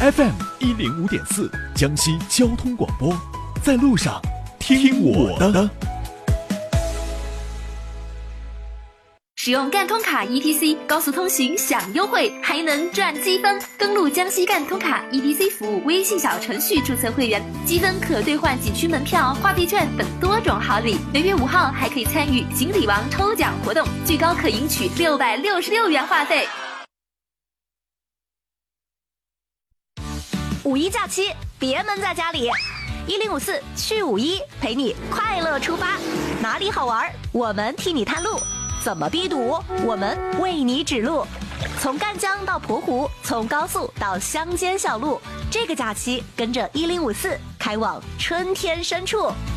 FM105.4江西交通广播，在路上听我的。 使用赣通卡 ETC 高速通行享优惠，还能赚积分。登录江西赣通卡 ETC 服务微信小程序注册会员，积分可兑换景区门票、话费券等多种好礼。每月5号还可以参与锦鲤王抽奖活动，最高可赢取666元话费。 五一假期别闷在家里，1054去51，陪你快乐出发。哪里好玩，我们替你探路。怎么避堵，我们为你指路。从赣江到蒲湖，从高速到乡间小路，这个假期跟着1054开往春天深处。